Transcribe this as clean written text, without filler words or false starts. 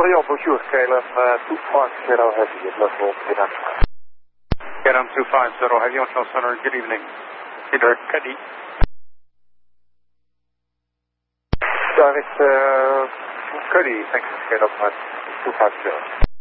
Orion Bonjour, KLM 250 Heavy, level 39. KLM 250 Heavy, Hotel Center, good evening. Peter Caddy. Daar is Cuddy, thanks for KLM 250.